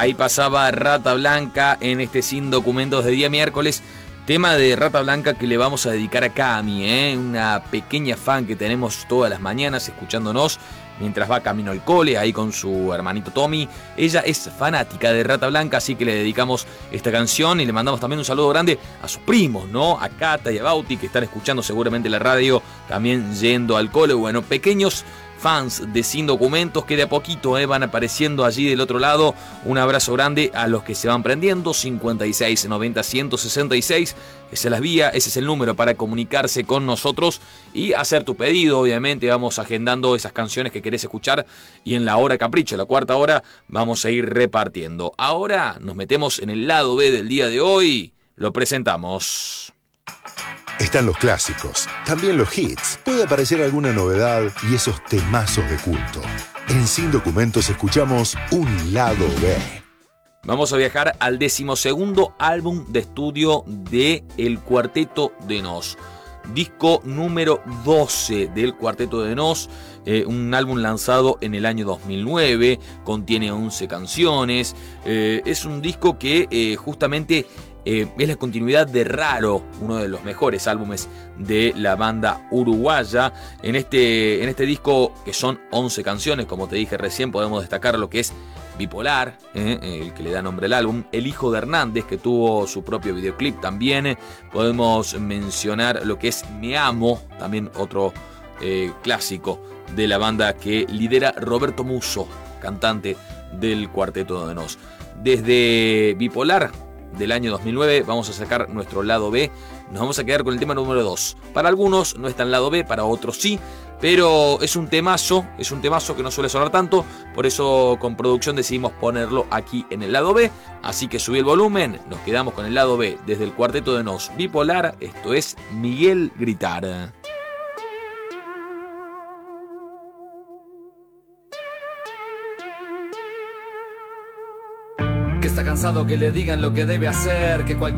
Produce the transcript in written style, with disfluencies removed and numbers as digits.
Ahí pasaba Rata Blanca en este Sin Documentos de día miércoles. Tema de Rata Blanca que le vamos a dedicar a Cami, una pequeña fan que tenemos todas las mañanas escuchándonos mientras va camino al cole, ahí con su hermanito Tommy. Ella es fanática de Rata Blanca, así que le dedicamos esta canción y le mandamos también un saludo grande a sus primos, ¿no? A Cata y a Bauti, que están escuchando seguramente la radio, también yendo al cole. Bueno, pequeños fans de Sin Documentos que de a poquito van apareciendo allí del otro lado. Un abrazo grande a los que se van prendiendo. 56 90 166, esa es la vía, ese es el número para comunicarse con nosotros y hacer tu pedido. Obviamente vamos agendando esas canciones que querés escuchar y en la hora capricho, la cuarta hora, vamos a ir repartiendo. Ahora nos metemos en el lado B del día de hoy, lo presentamos. Están los clásicos, también los hits. Puede aparecer alguna novedad y esos temazos de culto. En Sin Documentos escuchamos un lado B. Vamos a viajar al 12º álbum de estudio de El Cuarteto de Nos. Disco número 12 del Cuarteto de Nos. Un álbum lanzado en el año 2009. Contiene 11 canciones. Es un disco que justamente... es la continuidad de Raro, uno de los mejores álbumes de la banda uruguaya. En este disco, que son 11 canciones, como te dije recién, podemos destacar lo que es Bipolar, el que le da nombre al álbum. El Hijo de Hernández, que tuvo su propio videoclip también. Podemos mencionar lo que es Me Amo, también otro clásico de la banda que lidera Roberto Musso, cantante del Cuarteto de Nos. Desde Bipolar del año 2009 vamos a sacar nuestro lado B. Nos vamos a quedar con el tema número 2. Para algunos no está en lado B, para otros sí, pero es un temazo que no suele sonar tanto, por eso con producción decidimos ponerlo aquí en el lado B. Así que subí el volumen, nos quedamos con el lado B desde el Cuarteto de Nos, Bipolar. Esto es Miguel Gritar. Que está cansado que le digan lo que debe hacer, que cualquier